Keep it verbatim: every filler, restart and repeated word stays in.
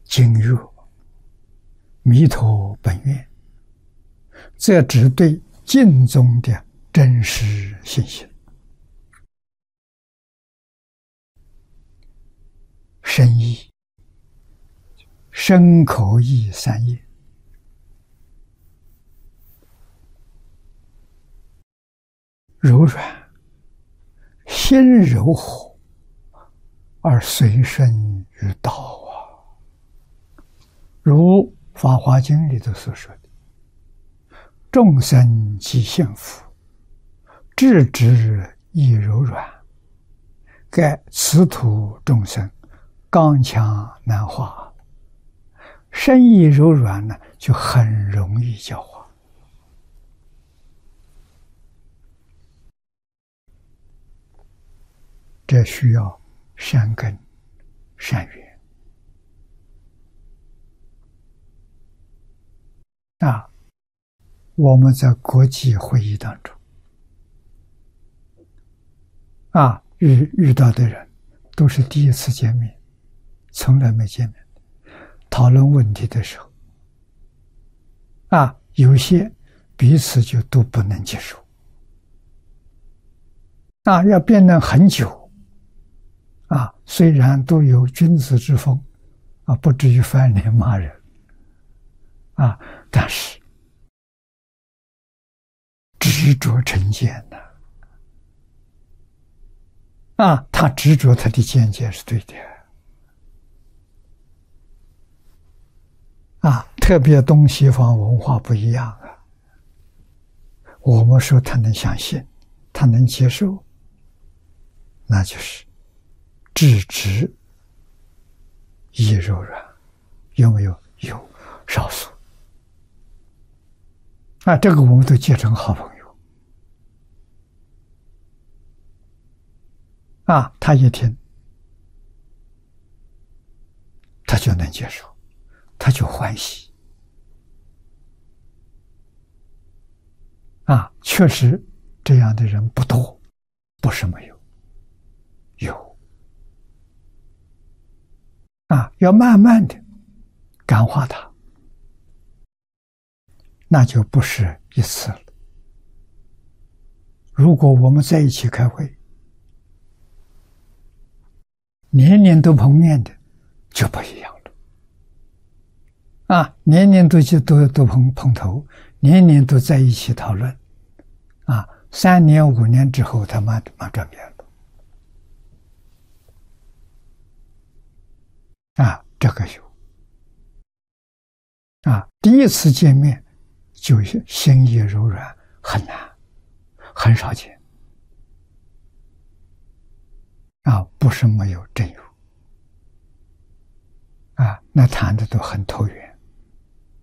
经约，弥陀本愿，则只对经中的真实信心。深意、身口意三业，柔软，心柔和，而随顺于道啊。如《法华经》里头所说的：“众生即幸福，智之亦柔软。盖此土众生，刚强难化，身意柔软呢，就很容易教化。”这需要善根、善缘啊！我们在国际会议当中啊，遇遇到的人都是第一次见面，从来没见面。讨论问题的时候啊，有些彼此就都不能接受啊，要辩论很久啊，虽然都有君子之风啊，不至于翻脸骂人啊，但是执着成见呐啊，他执着他的见解是对的啊，特别东西方文化不一样啊。我们说他能相信，他能接受，那就是智直亦柔软，有没有？有，少数啊，这个我们都结成好朋友啊。他一听，他就能接受，他就欢喜啊。确实这样的人不多，不是没有，有啊，要慢慢的感化他，那就不是一次了。如果我们在一起开会，年年都碰面的，就不一样了啊！年年都去都都碰碰头，年年都在一起讨论啊！三年五年之后，他慢慢转变了啊！这个有啊！第一次见面就心意柔软，很难，很少见啊！不是没有真有啊，那谈的都很投缘。